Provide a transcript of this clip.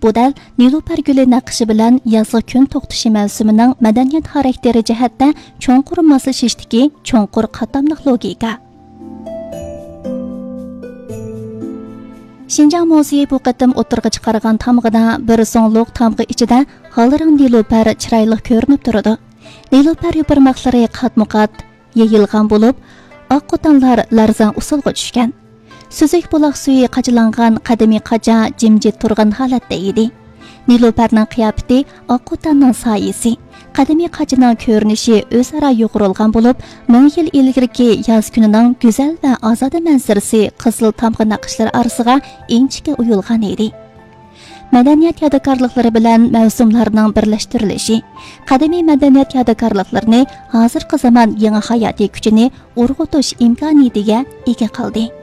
Bu dal Nilufar guli naqshi bilan yazgı kun to'xtashi mavsumining madaniyat xarakteri jihatda cho'nqur moslashishdagi cho'nqur qatamliq logika. Şinjan muzeyi bu qatam o'tirg'i chiqargan tamg'ida bir so'ngluq tamg'i ichida g'alrang Nilufar chiroyli ko'rinib turadi. Nilufar yuparmoqlari qatmuqat yeyilgan bo'lib, oq qo'tonlar larzan usulga tushgan. Suzuk buloq suyi qajilangan qadimiy qaja jimjit turgan holatda edi. Nilufarning qiyofati oq qo'tonning soyisi, qadimiy qajining ko'rinishi o'zaro yo'g'rilgan bo'lib, 1000 yil ilgirki yoz kunining go'zal va ozoda manzarasi qizil tamg'i naqshlar orasiga inchga uyulgan edi. Madaniyat yodgorliklari bilan mavsumlarning birlashtirilishi, qadimiy madaniyat yodgorliklarini hozirgi zamon yangi hayotiy kuchini urg'utish imkoniyatiga ega qildi.